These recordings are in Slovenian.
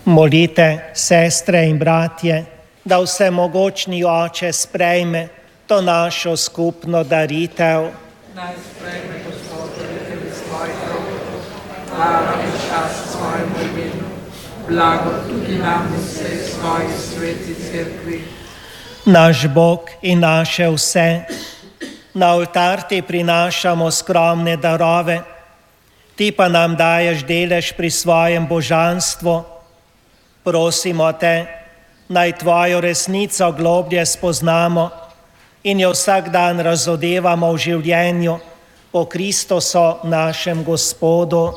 Molite, sestre in bratje, da vsemogočni Oče sprejme to našo skupno daritev. Naj sprejme Gospod v svojih rokah, slava in čast svojemu imenu, blago tudi nam vsej svoji sveti cerkvi. Naš Bog in naše vse, na oltar ti prinašamo skromne darove, ti pa nam daješ delež pri svojem božanstvu. Prosimo te, naj tvojo resnico globlje spoznamo in jo vsak dan razodevamo v življenju po Kristusu našem Gospodu.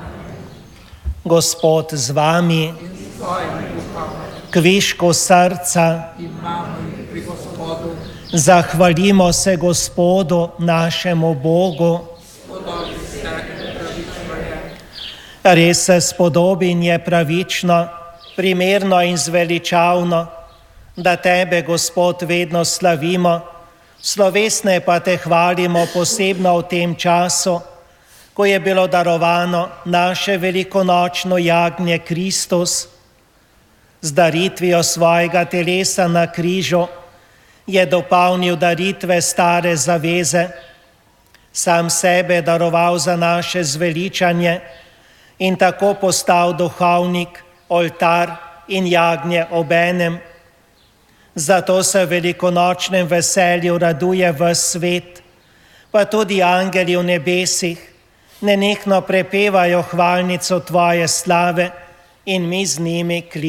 Gospod z vami, k višku srca zahvalimo se Gospodu našemu Bogu. Res se spodobi in je pravično, primerno in zveličavno, da tebe, Gospod, vedno slavimo, slovesne pa te hvalimo posebno v tem času, ko je bilo darovano naše velikonočno jagnje Kristus. Z daritvijo svojega telesa na križu je dopolnil daritve stare zaveze, sam sebe daroval za naše zveličanje in tako postal duhovnik, oltar in jagnje obenem. Zato se v velikonočnem veselju raduje ves svet, pa tudi angeli v nebesih nenehno prepevajo hvalnico tvoje slave in mi z njimi